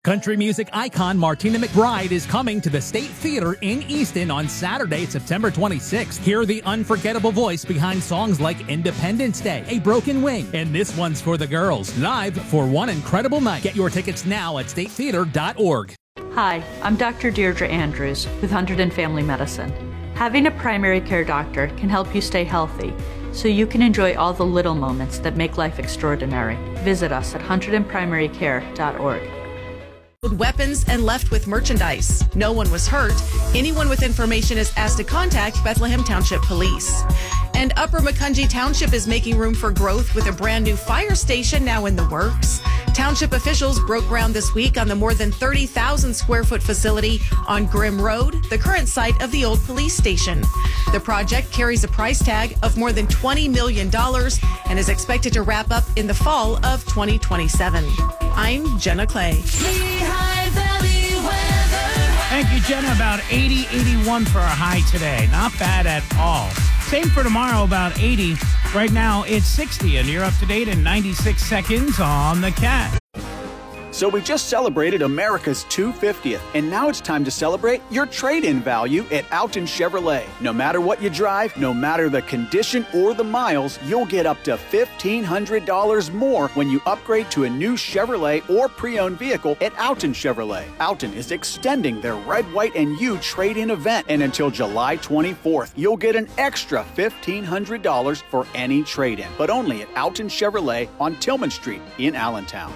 Country music icon Martina McBride is coming to the State Theater in Easton on Saturday, September 26th. Hear the unforgettable voice behind songs like Independence Day, A Broken Wing, and This One's for the Girls, live for one incredible night. Get your tickets now at statetheater.org. Hi, I'm Dr. Deirdre Andrews with Hunterdon Family Medicine. Having a primary care doctor can help you stay healthy, so you can enjoy all the little moments that make life extraordinary. Visit us at hunterdonprimarycare.org. Weapons and left with merchandise. No one was hurt. Anyone with information is asked to contact Bethlehem Township Police. And Upper Macungie Township is making room for growth with a brand new fire station now in the works. Township officials broke ground this week on the more than 30,000 square foot facility on Grimm Road, the current site of the old police station. The project carries a price tag of more than $20 million and is expected to wrap up in the fall of 2027. I'm Jenna Clay. Lehigh Valley weather. Thank you, Jenna. About 80, 81 for a high today. Not bad at all. Same for tomorrow, about 80. Right now, it's 60, and you're up to date in 96 seconds on the Cat. So we just celebrated America's 250th, and now it's time to celebrate your trade-in value at Alton Chevrolet. No matter what you drive, no matter the condition or the miles, you'll get up to $1,500 more when you upgrade to a new Chevrolet or pre-owned vehicle at Alton Chevrolet. Alton is extending their Red, White, and You trade-in event, and until July 24th, you'll get an extra $1,500 for any trade-in, but only at Alton Chevrolet on Tillman Street in Allentown.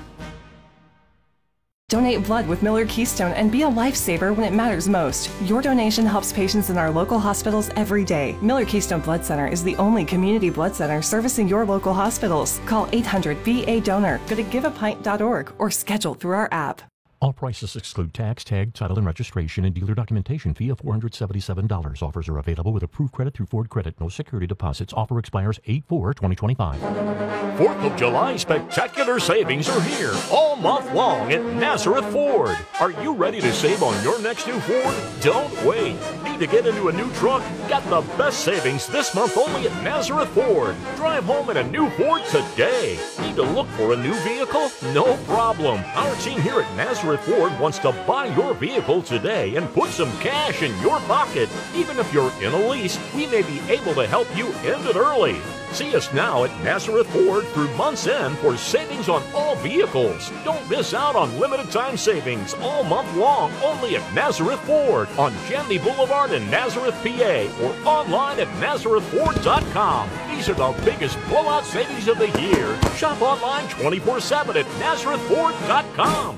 Donate blood with Miller Keystone and be a lifesaver when it matters most. Your donation helps patients in our local hospitals every day. Miller Keystone Blood Center is the only community blood center servicing your local hospitals. Call 800-BA-DONOR, go to giveaPint.org, or schedule through our app. All prices exclude tax, tag, title, and registration and dealer documentation fee of $477. Offers are available with approved credit through Ford Credit. No security deposits. Offer expires 8/4/2025. 4th of July spectacular savings are here all month long at Nazareth Ford. Are you ready to save on your next new Ford? Don't wait. Need to get into a new truck? Got the best savings this month only at Nazareth Ford. Drive home in a new Ford today. Need to look for a new vehicle? No problem. Our team here at Nazareth Ford wants to buy your vehicle today and put some cash in your pocket. Even if you're in a lease, we may be able to help you end it early. See us now at Nazareth Ford through month's end for savings on all vehicles. Don't miss out on limited time savings all month long only at Nazareth Ford on Shanley Boulevard in Nazareth, PA, or online at nazarethford.com. These are the biggest blowout savings of the year. Shop online 24/7 at nazarethford.com.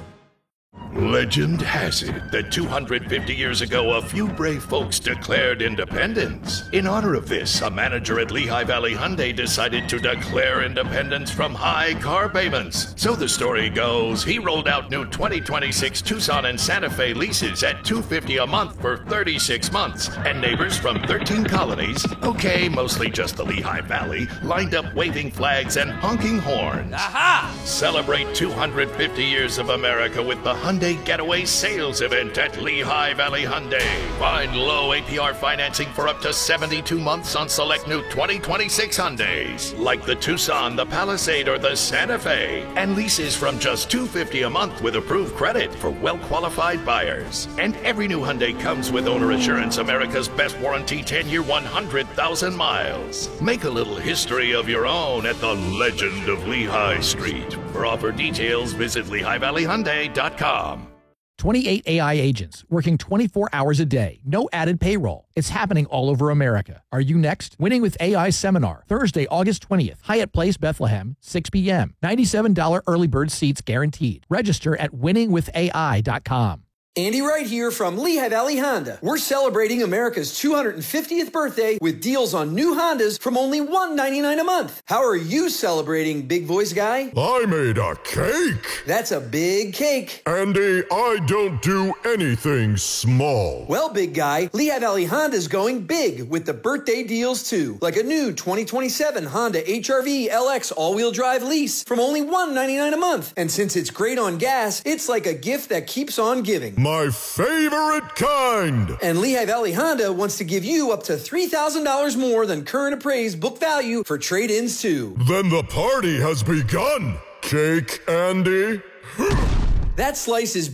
Legend has it that 250 years ago, a few brave folks declared independence. In honor of this, a manager at Lehigh Valley Hyundai decided to declare independence from high car payments. So the story goes, he rolled out new 2026 Tucson and Santa Fe leases at $250 a month for 36 months. And neighbors from 13 colonies, okay, mostly just the Lehigh Valley, lined up waving flags and honking horns. Aha! Celebrate 250 years of America with the Hyundai Getaway Sales Event at Lehigh Valley Hyundai. Find low APR financing for up to 72 months on select new 2026 Hyundais, like the Tucson, the Palisade, or the Santa Fe. And leases from just $250 a month with approved credit for well-qualified buyers. And every new Hyundai comes with Owner Assurance, America's best warranty, 10-year, 100,000 miles. Make a little history of your own at the Legend of Lehigh Street. For offer details, visit LehighValleyHyundai.com. 28 AI agents working 24 hours a day. No added payroll. It's happening all over America. Are you next? Winning with AI seminar, Thursday, August 20th. Hyatt Place, Bethlehem, 6 p.m. $97 early bird seats guaranteed. Register at winningwithai.com. Andy Wright here from Lehigh Valley Honda. We're celebrating America's 250th birthday with deals on new Hondas from only $199 a month. How are you celebrating, big voice guy? I made a cake. That's a big cake. Andy, I don't do anything small. Well, big guy, Lehigh Valley Honda's going big with the birthday deals too. Like a new 2027 Honda HR-V LX all-wheel drive lease from only $199 a month. And since it's great on gas, it's like a gift that keeps on giving. My favorite kind! And Lehigh Valley Honda wants to give you up to $3,000 more than current appraised book value for trade-ins too. Then the party has begun, Cake Andy. That slice is